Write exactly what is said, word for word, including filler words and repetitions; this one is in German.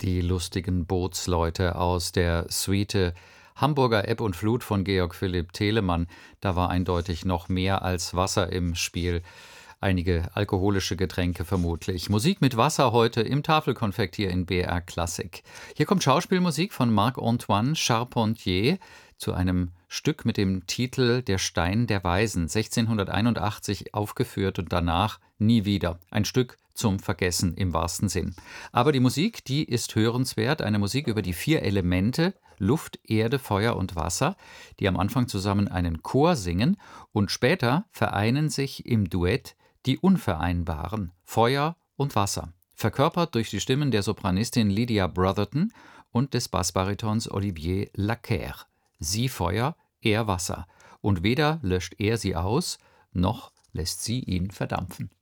Die lustigen Bootsleute aus der Suite Hamburger Ebb und Flut von Georg Philipp Telemann. Da war eindeutig noch mehr als Wasser im Spiel. Einige alkoholische Getränke vermutlich. Musik mit Wasser heute im Tafelkonfekt hier in B R Klassik. Hier kommt Schauspielmusik von Marc-Antoine Charpentier zu einem Stück mit dem Titel Der Stein der Weisen, sechzehnhunderteinundachtzig aufgeführt und danach nie wieder. Ein Stück zum Vergessen im wahrsten Sinn. Aber die Musik, die ist hörenswert. Eine Musik über die vier Elemente, Luft, Erde, Feuer und Wasser, die am Anfang zusammen einen Chor singen und später vereinen sich im Duett die Unvereinbaren, Feuer und Wasser. Verkörpert durch die Stimmen der Sopranistin Lydia Brotherton und des Bassbaritons Olivier Lacquer. Sie Feuer, er Wasser. Und weder löscht er sie aus, noch lässt sie ihn verdampfen.